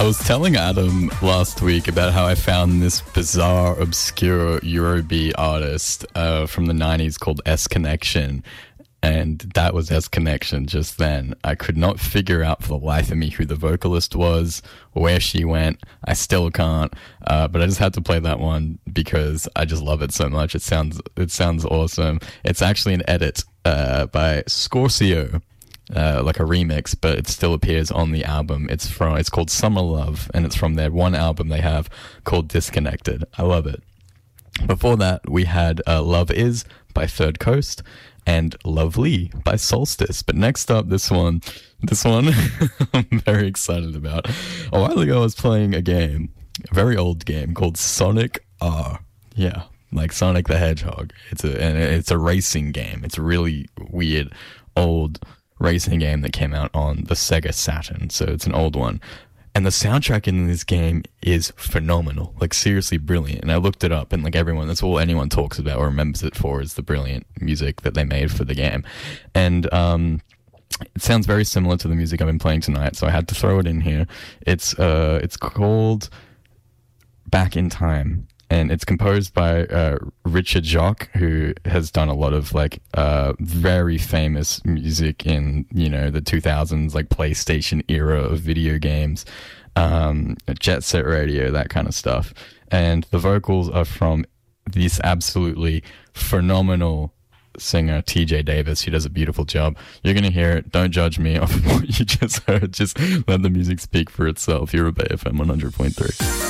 I was telling Adam last week about how I found this bizarre, obscure Eurobeat artist from the 90s called S Connection. And that was S Connection just then. I could not figure out for the life of me who the vocalist was, where she went. I still can't. But I just had to play that one because I just love it so much. It sounds awesome. It's actually an edit by Scorcio, like a remix, but it still appears on the album. It's called Summer Love, and it's from their one album they have called Disconnected. I love it. Before that, we had Love Is by Third Coast and Lovely by Solstice. But next up, this one I'm very excited about. A while ago, I was playing a very old game called Sonic R. Yeah, like Sonic the Hedgehog. It's a racing game. It's a really weird, old racing game that came out on the Sega Saturn. So it's an old one. And the soundtrack in this game is phenomenal, like seriously brilliant. And I looked it up, and like that's all anyone talks about or remembers it for is the brilliant music that they made for the game. And it sounds very similar to the music I've been playing tonight, so I had to throw it in here. It's called Back in Time, and it's composed by Richard Jacques, who has done a lot of like very famous music in the 2000s, like PlayStation era of video games, Jet Set Radio, that kind of stuff. And the vocals are from this absolutely phenomenal singer TJ Davis, who does a beautiful job. You're gonna hear it. Don't judge me off of what you just heard. Just let the music speak for itself. You're a Bay FM 100.3.